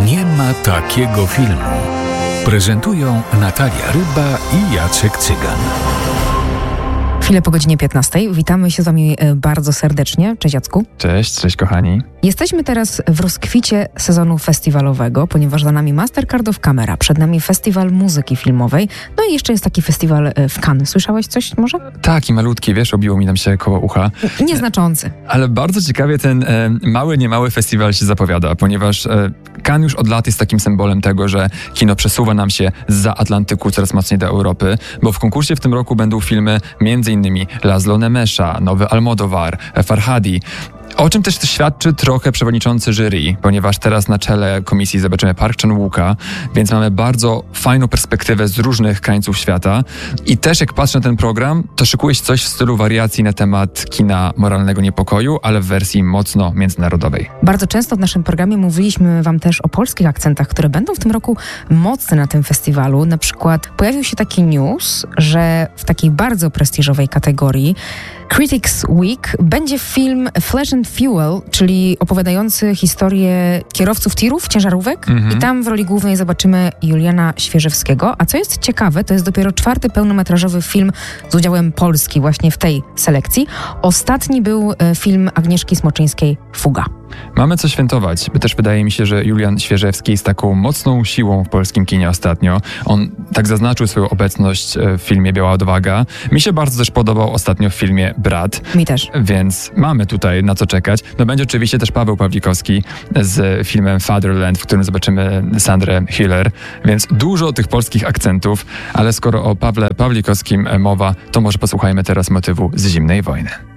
Nie ma takiego filmu. Prezentują Natalia Ryba i Jacek Cygan. Chwilę po godzinie 15. Witamy się z wami bardzo serdecznie. Cześć Jacku. Cześć kochani. Jesteśmy teraz w rozkwicie sezonu festiwalowego, ponieważ za nami Mastercard of Camera, przed nami festiwal muzyki filmowej, no i jeszcze jest taki festiwal w Cannes. Słyszałeś coś może? Tak, i malutki, wiesz, obiło mi tam się koło ucha. Nieznaczący. Ale bardzo ciekawie ten niemały festiwal się zapowiada, ponieważ Cannes już od lat jest takim symbolem tego, że kino przesuwa nam się zza Atlantyku coraz mocniej do Europy, bo w konkursie w tym roku będą filmy m.in. Laszlo Nemesza, nowy Almodóvar, Farhadi. O czym też świadczy trochę przewodniczący jury, ponieważ teraz na czele komisji zobaczymy Park Chan-wooka, więc mamy bardzo fajną perspektywę z różnych krańców świata. I też jak patrzę na ten program, to szykuje się coś w stylu wariacji na temat kina moralnego niepokoju, ale w wersji mocno międzynarodowej. Bardzo często w naszym programie mówiliśmy wam też o polskich akcentach, które będą w tym roku mocne na tym festiwalu. Na przykład pojawił się taki news, że w takiej bardzo prestiżowej kategorii Critics Week będzie film Flesh and Fuel, czyli opowiadający historię kierowców tirów, ciężarówek. I tam w roli głównej zobaczymy Juliana Świerzewskiego. A co jest ciekawe, to jest dopiero 4. pełnometrażowy film z udziałem Polski właśnie w tej selekcji. Ostatni był film Agnieszki Smoczyńskiej Fuga. Mamy co świętować. Też wydaje mi się, że Julian Świerzewski jest taką mocną siłą w polskim kinie ostatnio. On tak zaznaczył swoją obecność w filmie Biała Odwaga. Mi się bardzo też podobał ostatnio w filmie Brat. Mi też. Więc mamy tutaj na co czekać. No będzie oczywiście też Paweł Pawlikowski z filmem Fatherland, w którym zobaczymy Sandrę Hüller. Więc dużo tych polskich akcentów, ale skoro o Pawle Pawlikowskim mowa, to może posłuchajmy teraz motywu z Zimnej Wojny.